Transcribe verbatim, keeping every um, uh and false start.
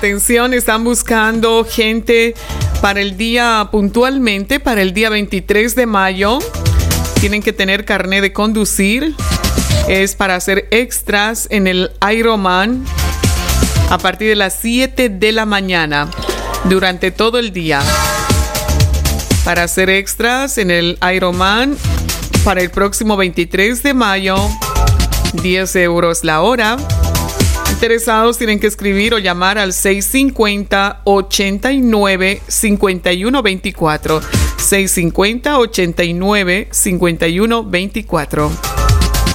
Atención, están buscando gente para el día, puntualmente, para el día veintitrés de mayo. Tienen que tener carnet de conducir. Es para hacer extras en el Ironman a partir de las siete de la mañana, durante todo el día. Para hacer extras en el Ironman para el próximo veintitrés de mayo, diez euros la hora. Interesados tienen que escribir o llamar al seis cinco cero, ocho nueve, cinco uno dos cuatro. seis cinco cero, ocho nueve, cinco uno dos cuatro.